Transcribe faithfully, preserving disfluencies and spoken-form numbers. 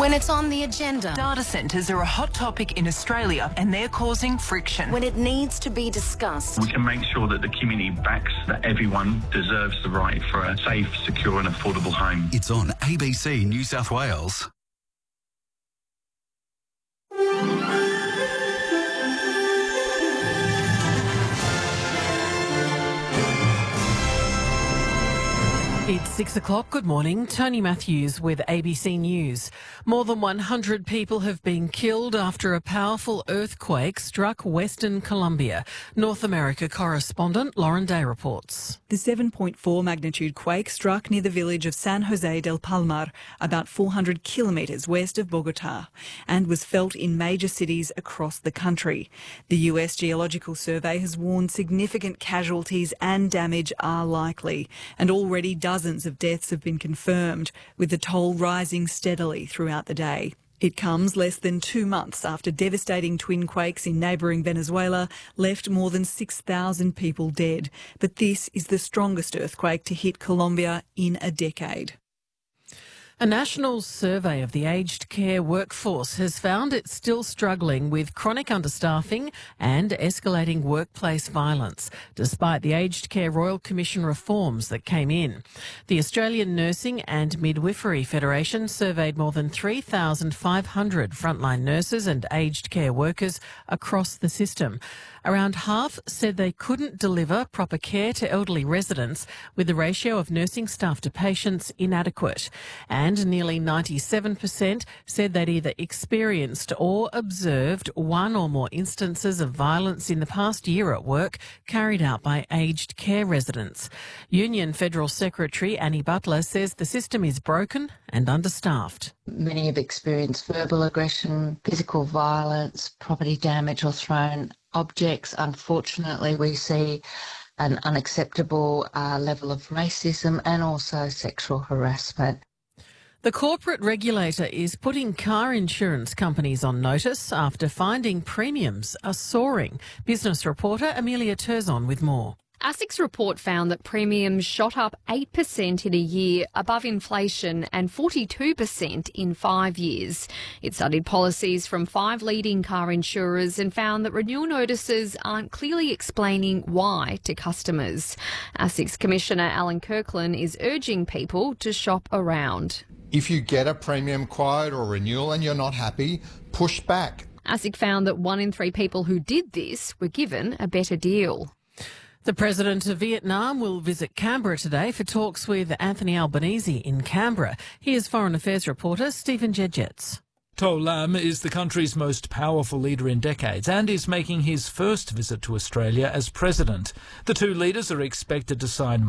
When it's on the agenda. Data centres are a hot topic in Australia and they're causing friction. When it needs to be discussed. We can make sure that the community backs that everyone deserves the right for a safe, secure and affordable home. It's on A B C New South Wales. It's six o'clock. Good morning. Tony Matthews with A B C News. More than one hundred people have been killed after a powerful earthquake struck Western Colombia. North America correspondent Lauren Day reports. The seven point four magnitude quake struck near the village of San Jose del Palmar, about four hundred kilometres west of Bogota, and was felt in major cities across the country. The U S Geological Survey has warned significant casualties and damage are likely, and already dozens Dozens of deaths have been confirmed, with the toll rising steadily throughout the day. It comes less than two months after devastating twin quakes in neighbouring Venezuela left more than six thousand people dead. But this is the strongest earthquake to hit Colombia in a decade. A national survey of the aged care workforce has found it's still struggling with chronic understaffing and escalating workplace violence, despite the Aged Care Royal Commission reforms that came in. The Australian Nursing and Midwifery Federation surveyed more than three thousand five hundred frontline nurses and aged care workers across the system. Around half said they couldn't deliver proper care to elderly residents, with the ratio of nursing staff to patients inadequate. And nearly ninety-seven percent said they'd either experienced or observed one or more instances of violence in the past year at work carried out by aged care residents. Union Federal Secretary Annie Butler says the system is broken and understaffed. Many have experienced verbal aggression, physical violence, property damage or thrown objects. Unfortunately, we see an unacceptable uh, level of racism and also sexual harassment. The corporate regulator is putting car insurance companies on notice after finding premiums are soaring. Business reporter Amelia Terzon with more. ASIC's report found that premiums shot up eight percent in a year, above inflation, and forty-two percent in five years. It studied policies from five leading car insurers and found that renewal notices aren't clearly explaining why to customers. ASIC's Commissioner Alan Kirkland is urging people to shop around. If you get a premium quote or renewal and you're not happy, push back. ASIC found that one in three people who did this were given a better deal. The President of Vietnam will visit Canberra today for talks with Anthony Albanese in Canberra. Here's Foreign Affairs reporter Stephen Jedgetts. To Lam is the country's most powerful leader in decades and is making his first visit to Australia as president. The two leaders are expected to sign